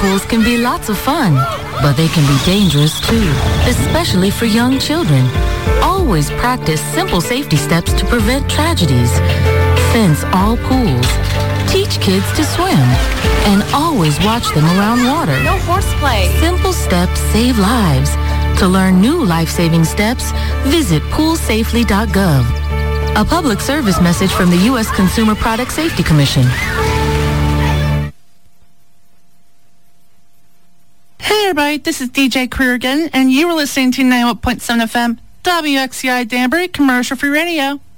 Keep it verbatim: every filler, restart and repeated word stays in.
pools can be lots of fun, but they can be dangerous too, especially for young children. Always practice simple safety steps to prevent tragedies. Fence all pools. Teach kids to swim. And always watch them around water. No horseplay. Simple steps save lives. To learn new life-saving steps, visit pool safely dot gov. A public service message from the U S Consumer Product Safety Commission. Hey everybody, this is D J Kruger, and you were listening to ninety-one point seven F M W X C I Danbury Commercial Free Radio.